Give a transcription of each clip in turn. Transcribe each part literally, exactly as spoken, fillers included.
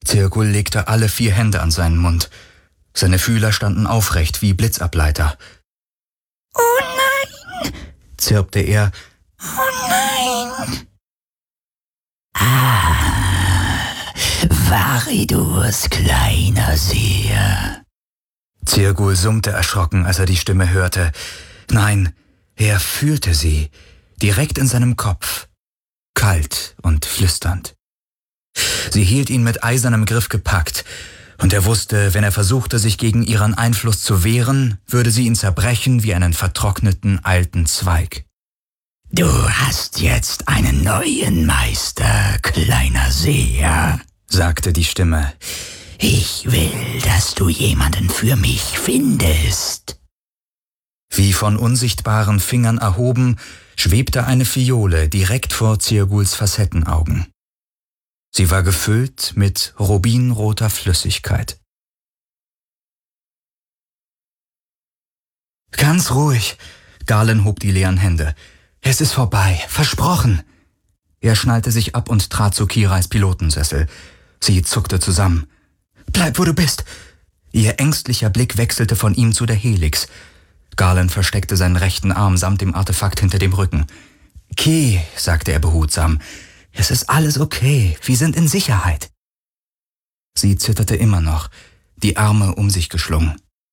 Zirkul legte alle vier Hände an seinen Mund. Seine Fühler standen aufrecht wie Blitzableiter. »Oh nein«, zirpte er. »Oh nein!« »Ah, Varidurs kleiner Seher.« Zirkul summte erschrocken, als er die Stimme hörte. Nein, er fühlte sie, direkt in seinem Kopf, kalt und flüsternd. Sie hielt ihn mit eisernem Griff gepackt, und er wusste, wenn er versuchte, sich gegen ihren Einfluss zu wehren, würde sie ihn zerbrechen wie einen vertrockneten alten Zweig. »Du hast jetzt einen neuen Meister, kleiner Seher«, sagte die Stimme. »Ich will, dass du jemanden für mich findest.« Wie von unsichtbaren Fingern erhoben, schwebte eine Fiole direkt vor Zirguls Facettenaugen. Sie war gefüllt mit rubinroter Flüssigkeit. »Ganz ruhig«, Galen hob die leeren Hände. »Es ist vorbei, versprochen.« Er schnallte sich ab und trat zu Kirais Pilotensessel. Sie zuckte zusammen. »Bleib, wo du bist!« Ihr ängstlicher Blick wechselte von ihm zu der Helix. Galen versteckte seinen rechten Arm samt dem Artefakt hinter dem Rücken. »Ki«, sagte er behutsam, »es ist alles okay, wir sind in Sicherheit.« Sie zitterte immer noch, die Arme um sich geschlungen.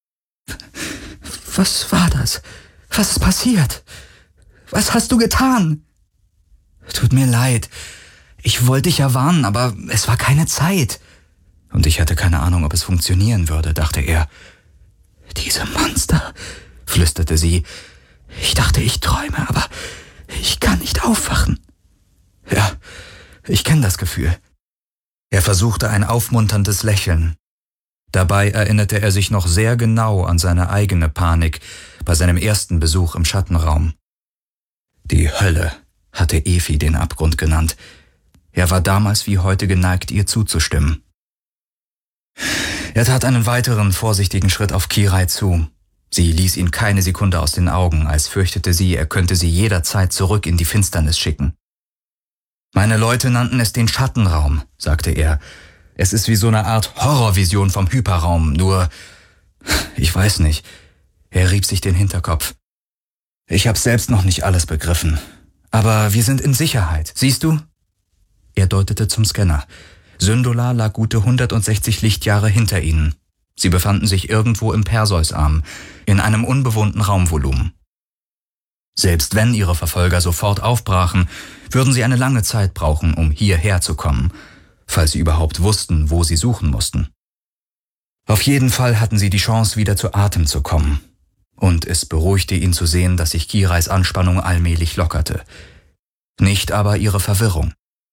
»Was war das? Was ist passiert? Was hast du getan?« »Tut mir leid. Ich wollte dich ja warnen, aber es war keine Zeit.« Und ich hatte keine Ahnung, ob es funktionieren würde, dachte er. »Diese Monster«, flüsterte sie. »Ich dachte, ich träume, aber ich kann nicht aufwachen.« »Ja, ich kenne das Gefühl.« Er versuchte ein aufmunterndes Lächeln. Dabei erinnerte er sich noch sehr genau an seine eigene Panik bei seinem ersten Besuch im Schattenraum. Die Hölle hatte Efi den Abgrund genannt. Er war damals wie heute geneigt, ihr zuzustimmen. Er tat einen weiteren vorsichtigen Schritt auf Kirai zu. Sie ließ ihn keine Sekunde aus den Augen, als fürchtete sie, er könnte sie jederzeit zurück in die Finsternis schicken. »Meine Leute nannten es den Schattenraum«, sagte er. »Es ist wie so eine Art Horrorvision vom Hyperraum, nur... ich weiß nicht.« Er rieb sich den Hinterkopf. »Ich habe selbst noch nicht alles begriffen. Aber wir sind in Sicherheit, siehst du?« Er deutete zum Scanner. Syndola lag gute hundertsechzig Lichtjahre hinter ihnen. Sie befanden sich irgendwo im Perseusarm, in einem unbewohnten Raumvolumen. Selbst wenn ihre Verfolger sofort aufbrachen, würden sie eine lange Zeit brauchen, um hierher zu kommen, falls sie überhaupt wussten, wo sie suchen mussten. Auf jeden Fall hatten sie die Chance, wieder zu Atem zu kommen. Und es beruhigte ihn zu sehen, dass sich Kirais Anspannung allmählich lockerte. Nicht aber ihre Verwirrung.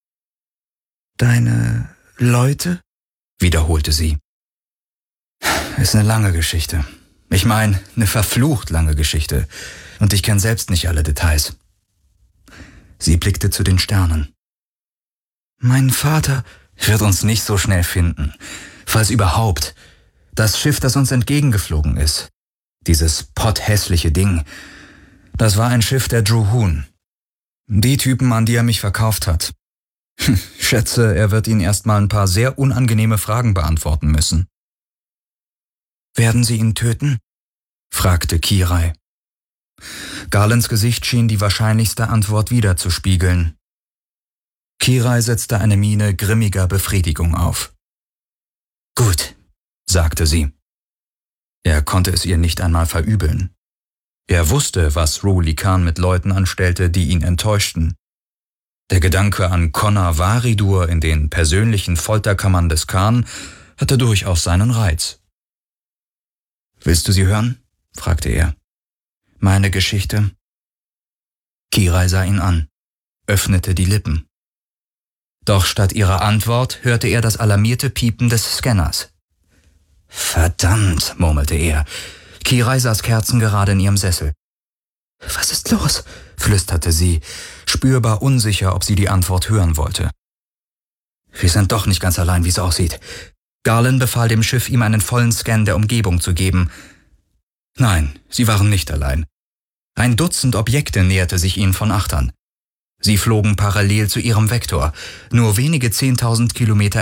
»Deine Leute?« wiederholte sie. »Ist eine lange Geschichte. Ich meine, eine verflucht lange Geschichte. Und ich kenne selbst nicht alle Details.« Sie blickte zu den Sternen. »Mein Vater wird uns nicht so schnell finden. Falls überhaupt. Das Schiff, das uns entgegengeflogen ist. Dieses potthässliche Ding. Das war ein Schiff der Druhun. Die Typen, an die er mich verkauft hat. Schätze, er wird ihnen erstmal ein paar sehr unangenehme Fragen beantworten müssen.« »Werden sie ihn töten?« fragte Kirai. Galens Gesicht schien die wahrscheinlichste Antwort widerzuspiegeln. Kirai setzte eine Miene grimmiger Befriedigung auf. »Gut«, sagte sie. Er konnte es ihr nicht einmal verübeln. Er wusste, was Ruli Khan mit Leuten anstellte, die ihn enttäuschten. Der Gedanke an Connor Varidur in den persönlichen Folterkammern des Khan hatte durchaus seinen Reiz. »Willst du sie hören?« fragte er. »Meine Geschichte?« Kirai sah ihn an, öffnete die Lippen. Doch statt ihrer Antwort hörte er das alarmierte Piepen des Scanners. »Verdammt«, murmelte er. Kirai saß kerzengerade in ihrem Sessel. »Was ist los?« flüsterte sie, spürbar unsicher, ob sie die Antwort hören wollte. »Wir sind doch nicht ganz allein, wie es aussieht.« Galen befahl dem Schiff, ihm einen vollen Scan der Umgebung zu geben. Nein, sie waren nicht allein. Ein Dutzend Objekte näherte sich ihnen von Achtern. Sie flogen parallel zu ihrem Vektor, nur wenige zehntausend Kilometer